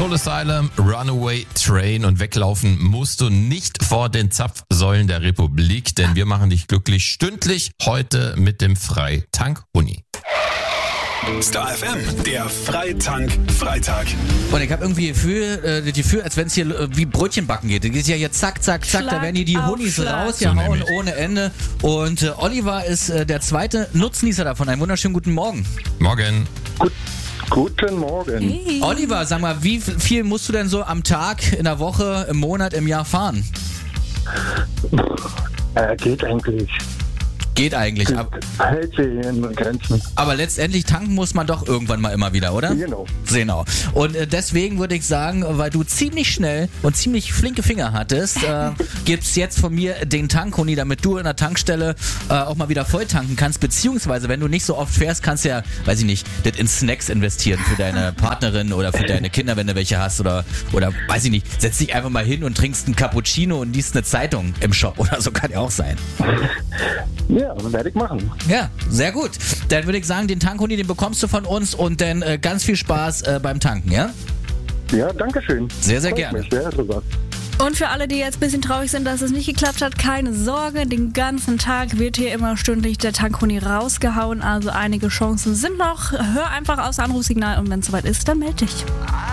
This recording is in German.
Soul Asylum, Runaway Train, und weglaufen musst du nicht vor den Zapfsäulen der Republik, denn wir machen dich glücklich stündlich heute mit dem Freitank-Huni. Star FM, der Freitank-Freitag. Und ich habe irgendwie das Gefühl, als wenn es hier wie Brötchen backen geht. Das geht ja jetzt zack, zack, zack, da werden die Honis rausgehauen So ohne Ende. Und Oliver ist der zweite Nutznießer davon. Einen wunderschönen guten Morgen. Morgen. Guten Morgen. Hey. Oliver, sag mal, wie viel musst du denn so am Tag, in der Woche, im Monat, im Jahr fahren? Geht eigentlich. Geht eigentlich. Hält sich in Grenzen. Aber letztendlich tanken muss man doch irgendwann mal immer wieder, oder? Genau. Und deswegen würde ich sagen, weil du ziemlich schnell und ziemlich flinke Finger hattest, gibt's jetzt von mir den Tank-Huni, damit du in der Tankstelle auch mal wieder voll tanken kannst. Beziehungsweise, wenn du nicht so oft fährst, kannst du ja, weiß ich nicht, das in Snacks investieren für deine Partnerin oder für deine Kinder, wenn du welche hast. Oder weiß ich nicht, setz dich einfach mal hin und trinkst einen Cappuccino und liest eine Zeitung im Shop oder so, kann ja auch sein. Ja, werde ich machen. Ja, sehr gut. Dann würde ich sagen, den Tank-Huni, den bekommst du von uns, und dann ganz viel Spaß beim Tanken, ja? Ja, danke schön. Sehr, sehr Freut gerne. mich, ja, sogar. Und für alle, die jetzt ein bisschen traurig sind, dass es nicht geklappt hat, keine Sorge. Den ganzen Tag wird hier immer stündlich der Tank-Huni rausgehauen. Also einige Chancen sind noch. Hör einfach aufs Anrufsignal, und wenn es soweit ist, dann melde dich.